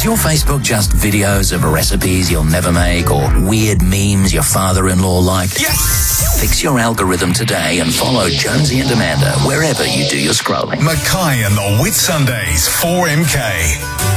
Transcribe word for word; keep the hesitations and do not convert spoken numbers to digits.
Is your Facebook just videos of recipes you'll never make or weird memes your father-in-law liked? Yes! Fix your algorithm today and follow Jonesy and Amanda wherever you do your scrolling. Mackay and the Whitsundays, four M K.